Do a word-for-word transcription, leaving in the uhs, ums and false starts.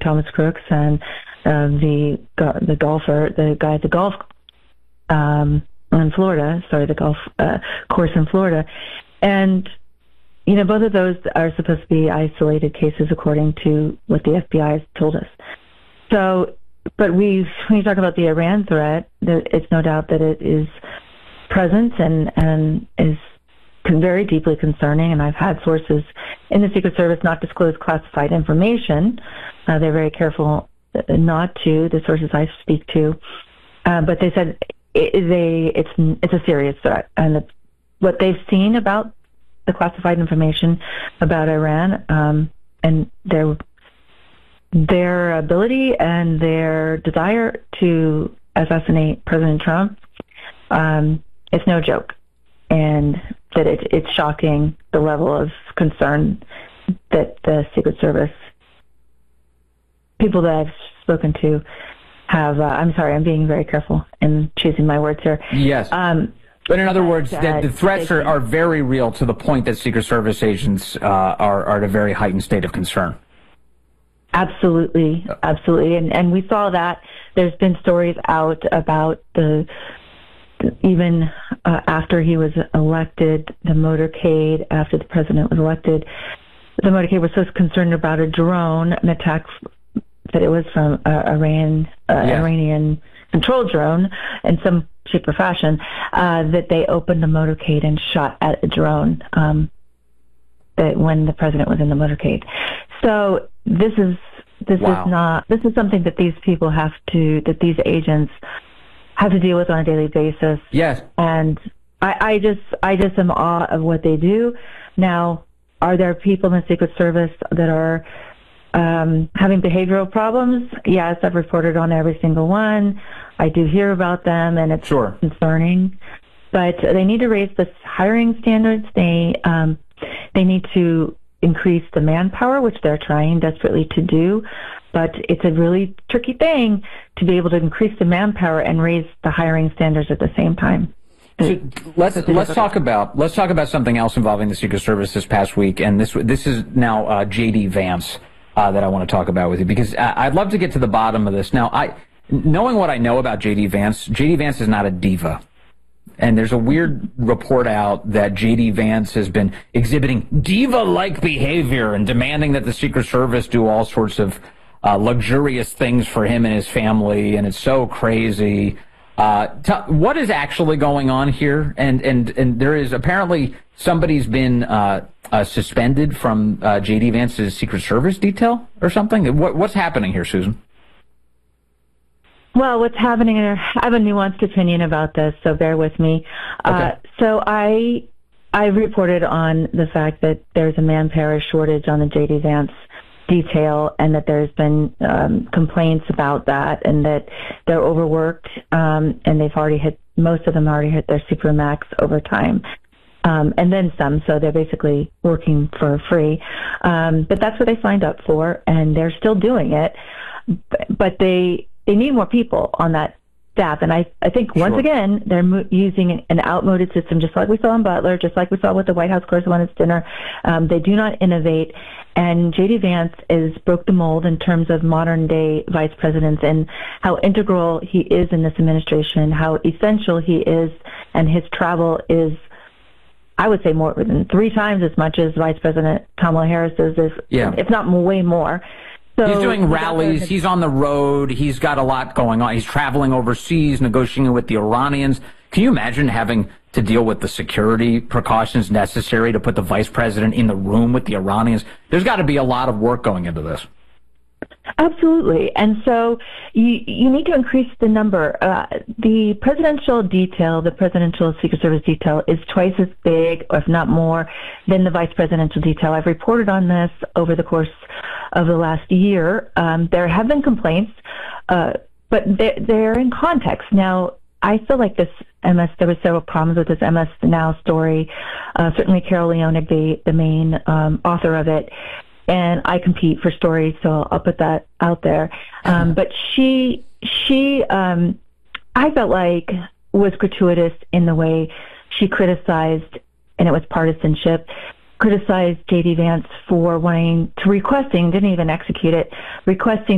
Thomas Crooks and uh, the the golfer, the guy at the golf um, in Florida, sorry, the golf uh, course in Florida. And, you know, both of those are supposed to be isolated cases according to what the F B I has told us. So, but we, when you talk about the Iran threat, there, it's no doubt that it is present and, and is very deeply concerning. And I've had sources in the Secret Service not disclose classified information. Uh, they're very careful not to, the sources I speak to. Uh, but they said it, they, it's, it's a serious threat. And it's, what they've seen about the classified information about Iran um, and their their ability and their desire to assassinate President Trump, um, it's no joke. And that it, it's shocking the level of concern that the Secret Service, people that I've spoken to, have. Uh, I'm sorry, I'm being very careful in choosing my words here. Yes. Um, But in other words, that the threats are, are very real to the point that Secret Service agents uh, are, are at a very heightened state of concern. Absolutely, absolutely. And and we saw that. There's been stories out about the, even uh, after he was elected, the motorcade, after the president was elected, the motorcade was so concerned about a drone, an attack that it was from uh, Iran, uh, yes. Iranian controlled drone in some shape or fashion, uh, that they opened the motorcade and shot at a drone um, that when the president was in the motorcade. So this is this wow. is not this is something that these people have to that these agents have to deal with on a daily basis. Yes, and I, I just I just am awe of what they do. Now, are there people in the Secret Service that are um, having behavioral problems? Yes, I've reported on every single one. I do hear about them, and it's sure. concerning. But they need to raise the hiring standards. They um, they need to increase the manpower, which they're trying desperately to do. But it's a really tricky thing to be able to increase the manpower and raise the hiring standards at the same time. So let's let's talk about let's talk about something else involving the Secret Service this past week, and this this is now uh, J D Vance uh, that I want to talk about with you, because I'd love to get to the bottom of this. Now, I. Knowing what I know about J D Vance, J D Vance is not a diva. And there's a weird report out that J D Vance has been exhibiting diva-like behavior and demanding that the Secret Service do all sorts of uh, luxurious things for him and his family, and it's so crazy. Uh, t- what is actually going on here? And, and, and there is apparently somebody's been uh, uh, suspended from uh, J D Vance's Secret Service detail or something. What, what's happening here, Susan? Well, what's happening, I have a nuanced opinion about this, so bear with me. Okay. Uh, so I I reported on the fact that there's a manpower shortage on the J D Vance detail, and that there's been um, complaints about that, and that they're overworked, um, and they've already hit, most of them already hit their supermax overtime, um, and then some, so they're basically working for free. Um, but that's what they signed up for, and they're still doing it, but they... They need more people on that staff. And I, I think, once sure. again, they're mo- using an outmoded system, just like we saw in Butler, just like we saw with the White House Correspondents' Dinner. Um, they do not innovate. And J D Vance is broke the mold in terms of modern-day vice presidents and how integral he is in this administration, how essential he is, and his travel is, I would say, more than three times as much as Vice President Kamala Harris's, if, yeah. if not way more. So he's doing rallies. He's on the road. He's got a lot going on. He's traveling overseas, negotiating with the Iranians. Can you imagine having to deal with the security precautions necessary to put the vice president in the room with the Iranians? There's got to be a lot of work going into this. Absolutely. And so you you need to increase the number. Uh, the presidential detail, the presidential Secret Service detail, is twice as big, or if not more, than the vice presidential detail. I've reported on this over the course of the last year. Um, there have been complaints, uh, but they're, they're in context. Now, I feel like this M S, there were several problems with this M S Now story. Uh, certainly Carol Leonig, the, the main um, author of it, and I compete for stories, so I'll put that out there. Um, but she, she, um, I felt like was gratuitous in the way she criticized, and it was partisanship, criticized J D Vance for wanting to requesting, didn't even execute it, requesting